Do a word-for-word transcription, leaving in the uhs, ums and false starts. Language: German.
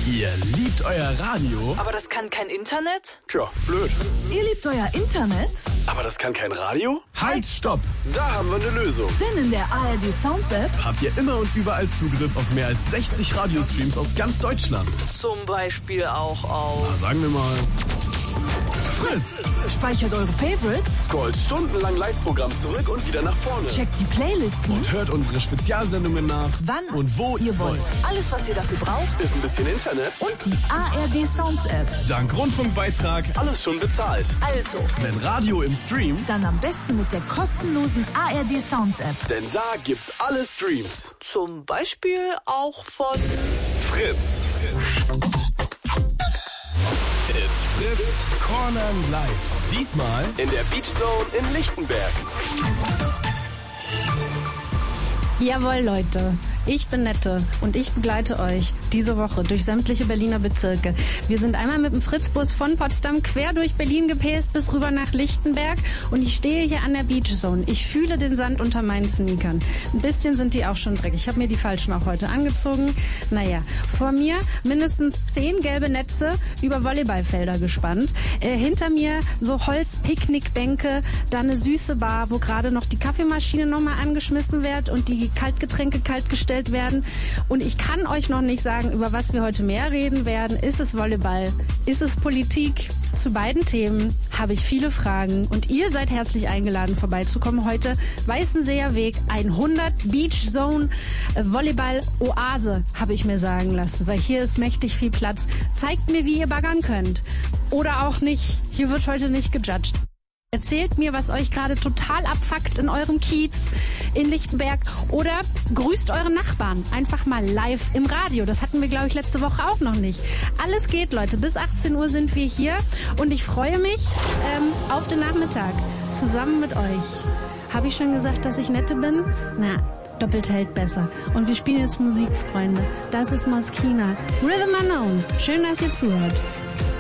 Ihr liebt euer Radio? Aber das kann kein Internet? Tja, blöd. Ihr liebt euer Internet? Aber das kann kein Radio? Halt, stopp! Da haben wir eine Lösung. Denn in der A R D Sounds App habt ihr immer und überall Zugriff auf mehr als sechzig Radiostreams aus ganz Deutschland. Zum Beispiel auch auf... Na, sagen wir mal... Fritz! Speichert eure Favorites, Scrollt stundenlang Live-Programm zurück und wieder nach vorne. checkt die Playlisten Und hört unsere Spezialsendungen nach, wann und wo ihr wollt. Alles, was ihr dafür braucht, Ist ein bisschen Internet und die A R D Sounds App. dank Rundfunkbeitrag alles schon bezahlt. Also, Wenn Radio im Stream, dann am besten mit der kostenlosen A R D Sounds App. denn da gibt's alle Streams. Zum Beispiel auch von... Fritz. It's Fritz Cornern Live. Diesmal in der Beach Zone in Lichtenberg. Jawohl, Leute. Ich bin Nette und ich begleite euch diese Woche durch sämtliche Berliner Bezirke. Wir sind einmal mit dem Fritzbus von Potsdam quer durch Berlin gepäst bis rüber nach Lichtenberg und ich stehe hier an der Beach Zone. Ich fühle den Sand unter meinen Sneakern. Ein bisschen sind die auch schon dreckig. Ich habe mir die falschen auch heute angezogen. Naja, vor mir mindestens zehn gelbe Netze über Volleyballfelder gespannt. Äh, hinter mir so Holz-Picknickbänke, da eine süße Bar, wo gerade noch die Kaffeemaschine nochmal angeschmissen wird und die Kaltgetränke kaltgestellt werden. Und ich kann euch noch nicht sagen, über was wir heute mehr reden werden. Ist es Volleyball? Ist es Politik? Zu beiden Themen habe ich viele Fragen und ihr seid herzlich eingeladen, vorbeizukommen heute. Weißenseer Weg hundert, Beach Zone, Volleyball Oase, habe ich mir sagen lassen, weil hier ist mächtig viel Platz. Zeigt mir, wie ihr baggern könnt. Oder auch nicht. Hier wird heute nicht gejudged. Erzählt mir, was euch gerade total abfuckt in eurem Kiez in Lichtenberg oder grüßt eure Nachbarn einfach mal live im Radio. Das hatten wir, glaube ich, letzte Woche auch noch nicht. Alles geht, Leute. Bis achtzehn Uhr sind wir hier und ich freue mich ähm, auf den Nachmittag zusammen mit euch. Habe ich schon gesagt, dass ich Nette bin? Na, doppelt hält besser. Und wir spielen jetzt Musik, Freunde. Das ist Moskina. Rhythm Unknown. Schön, dass ihr zuhört.